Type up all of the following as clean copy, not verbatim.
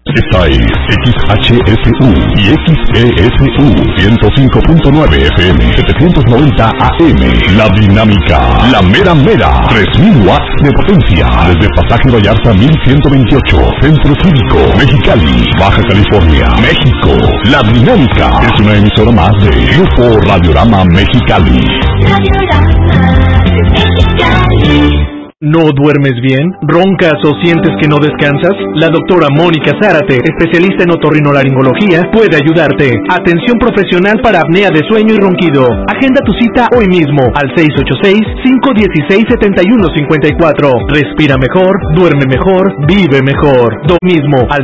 Esta es XHSU y XESU 105.9 FM 790 AM. La Dinámica, la mera mera, 3000 watts de potencia. Desde Pasaje Vallarta 1128, Centro Cívico, Mexicali, Baja California, México. La Dinámica es una emisora más de Grupo Radiorama Mexicali. Radiorama Mexicali. ¿No duermes bien? ¿Roncas o sientes que no descansas? La doctora Mónica Zárate, especialista en otorrinolaringología, puede ayudarte. Atención profesional para apnea de sueño y ronquido. Agenda tu cita hoy mismo al 686-516-7154. Respira mejor, duerme mejor, vive mejor. Do mismo al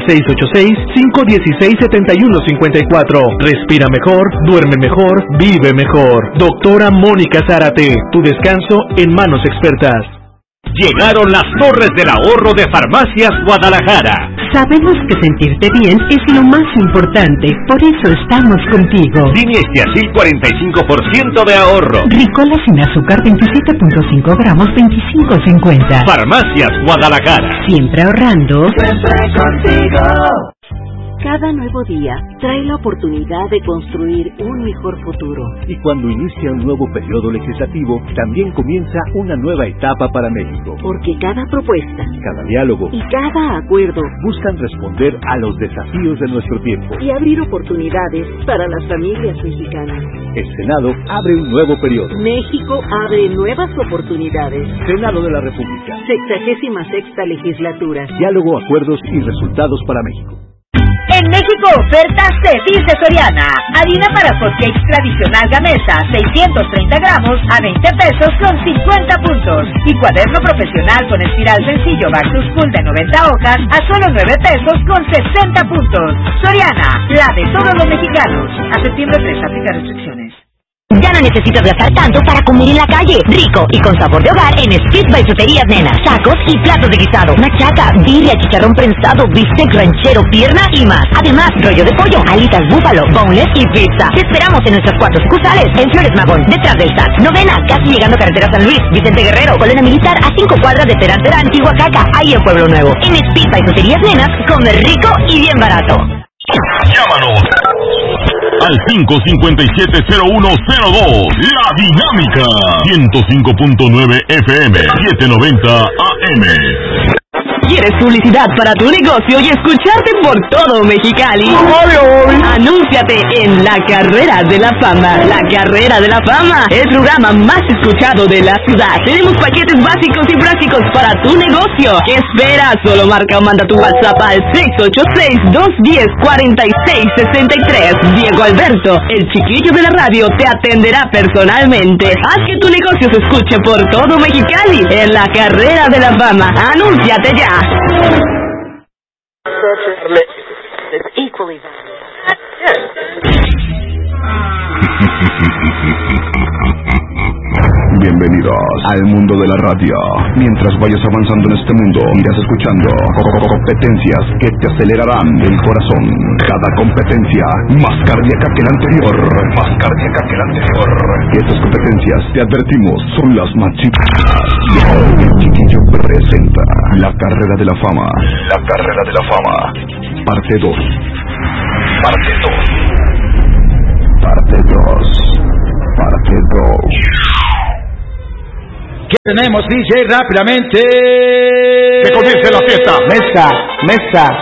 686-516-7154. Respira mejor, duerme mejor, vive mejor. Doctora Mónica Zárate, tu descanso en manos expertas. Llegaron las torres del ahorro de Farmacias Guadalajara. Sabemos que sentirte bien es lo más importante, por eso estamos contigo. Diniestiacil 45% de ahorro. Ricola sin azúcar 27.5 gramos 25.50. Farmacias Guadalajara. Siempre ahorrando. Siempre contigo. Cada nuevo día trae la oportunidad de construir un mejor futuro. Y cuando inicia un nuevo periodo legislativo, también comienza una nueva etapa para México. Porque cada propuesta, cada diálogo y cada acuerdo buscan responder a los desafíos de nuestro tiempo y abrir oportunidades para las familias mexicanas. El Senado abre un nuevo periodo. México abre nuevas oportunidades. Senado de la República. 66ª legislatura. Diálogo, acuerdos y resultados para México. En México, ofertas Cefis de Soriana. Harina para hotcakes tradicional Gamesa, 630 gramos a 20 pesos con 50 puntos. Y cuaderno profesional con espiral sencillo Back to School de 90 hojas a solo 9 pesos con 60 puntos. Soriana, la de todos los mexicanos. A septiembre 3, aplica restricciones. Ya no necesitas gastar tanto para comer en la calle. Rico y con sabor de hogar en Street by Fruterías Nena. Tacos y platos de guisado, machaca, birria, chicharrón prensado, bistec ranchero, pierna y más. Además, rollo de pollo, alitas búfalo, boneless y pizza. Te esperamos en nuestras 4 sucursales. En Flores Magón, detrás del SAT. Novena, casi llegando a Carretera San Luis. Vicente Guerrero, Colonia Militar, a 5 cuadras de Terantera, Antigua Caca. Ahí en Pueblo Nuevo. En Street by Fruterías Nenas, comer rico y bien barato. Llámanos al 557-0102. La Dinámica 105.9 FM 790 AM. ¿Quieres publicidad para tu negocio y escucharte por todo Mexicali? Anúnciate en La Carrera de la Fama. La Carrera de la Fama, el programa más escuchado de la ciudad. Tenemos paquetes básicos y prácticos para tu negocio. ¿Qué esperas? Solo marca o manda tu WhatsApp al 686-210-4663. Diego Alberto, el chiquillo de la radio, te atenderá personalmente. Haz que tu negocio se escuche por todo Mexicali en La Carrera de la Fama. Anúnciate ya. Bienvenidos al mundo de la radio. Mientras vayas avanzando en este mundo, irás escuchando competencias que te acelerarán el corazón. Cada competencia más cardíaca que la anterior. Más cardíaca que la anterior. Estas competencias, te advertimos, son las más chicas. El chiquillo presenta La Carrera de la Fama. La Carrera de la Fama. Parte 2. Parte 2. Parte 2. Parte 2. ¿Qué tenemos, DJ? Rápidamente. ¡Que comience la fiesta! Mesa.